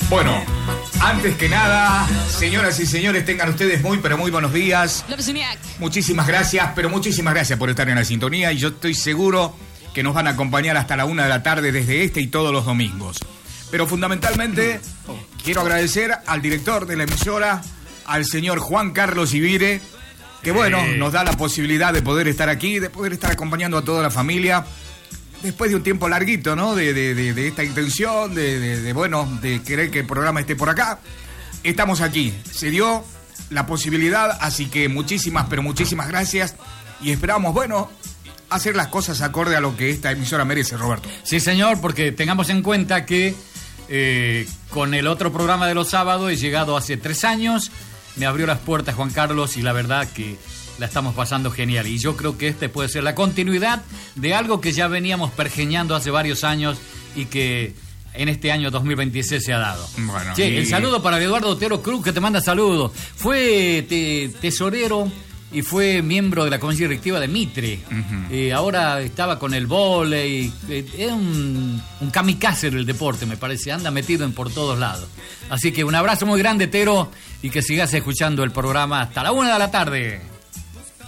Bueno, antes que nada, señoras y señores, tengan ustedes muy, pero muy buenos días. Muchísimas gracias, pero muchísimas gracias por estar en la sintonía y yo estoy seguro que nos van a acompañar hasta la 1 de la tarde desde este y todos los domingos. Pero fundamentalmente quiero agradecer al director de la emisora, al señor Juan Carlos Ibire, que bueno, nos da la posibilidad de poder estar aquí, de poder estar acompañando a toda la familia. Después de un tiempo larguito, ¿no? De esta intención, de querer que el programa esté por acá. Estamos aquí. Se dio la posibilidad, así que muchísimas, pero muchísimas gracias. Y esperamos, bueno, hacer las cosas acorde a lo que esta emisora merece, Roberto. Sí, señor, porque tengamos en cuenta que con el otro programa de los sábados he llegado hace 3 años. Me abrió las puertas Juan Carlos y la verdad que la estamos pasando genial. Y yo creo que este puede ser la continuidad de algo que ya veníamos pergeñando hace varios años y que en este año 2026 se ha dado. Bueno, sí, el saludo para Eduardo Otero Cruz, que te manda saludos. Fue tesorero y fue miembro de la comisión directiva de Mitre. Uh-huh. Ahora estaba con el vóley. Es un kamikaze del deporte, me parece. Anda metido por todos lados. Así que un abrazo muy grande, Tero, y que sigas escuchando el programa hasta la 1 de la tarde.